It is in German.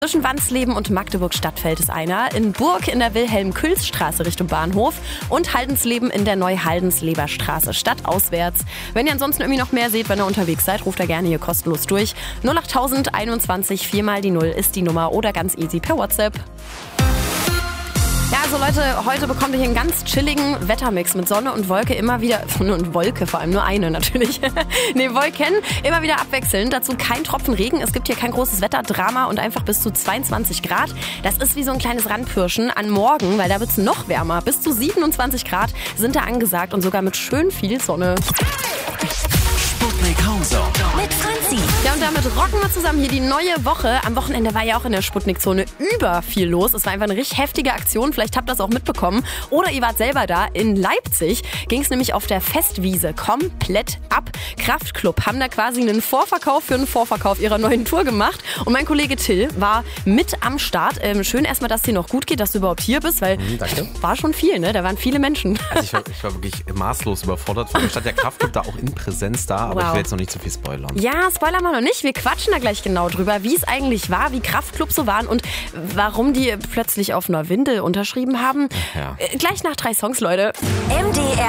Zwischen Wansleben und Magdeburg-Stadtfeld ist einer, in Burg in der Wilhelm-Kühls-Straße Richtung Bahnhof und Haldensleben in der Neu-Haldensleber-Straße stadtauswärts. Wenn ihr ansonsten irgendwie noch mehr seht, wenn ihr unterwegs seid, ruft da gerne hier kostenlos durch. 08000 21 4 mal die 0 ist die Nummer oder ganz easy per WhatsApp. Ja, also Leute, heute bekommt ihr hier einen ganz chilligen Wettermix mit Sonne und Wolke immer wieder, Sonne und Wolke vor allem, nur eine natürlich. Wolken, immer wieder abwechselnd, dazu kein Tropfen Regen, es gibt hier kein großes Wetterdrama und einfach bis zu 22 Grad. Das ist wie so ein kleines Randpirschen an morgen, weil da wird es noch wärmer. Bis zu 27 Grad sind da angesagt und sogar mit schön viel Sonne. Sputnik Homezone mit Franzi. Ja, und damit rocken wir zusammen hier die neue Woche. Am Wochenende war ja auch in der Sputnik-Zone über viel los. Es war einfach eine richtig heftige Aktion. Vielleicht habt ihr das auch mitbekommen. Oder ihr wart selber da. In Leipzig ging es nämlich auf der Festwiese komplett ab. Kraftklub haben da quasi einen Vorverkauf für einen Vorverkauf ihrer neuen Tour gemacht. Und mein Kollege Till war mit am Start. Schön erstmal, dass es dir noch gut geht, dass du überhaupt hier bist, weil Danke. War schon viel, ne? Da waren viele Menschen. Also ich war wirklich maßlos überfordert. Für mich stand der Kraftclub da auch in Präsenz da, aber ich will jetzt noch nicht zu viel spoilern. Ja, spoilern wir noch nicht. Wir quatschen da gleich genau drüber, wie es eigentlich war, wie Kraftclub so waren und warum die plötzlich auf einer Windel unterschrieben haben. Ja. Gleich nach 3 Songs, Leute. MDR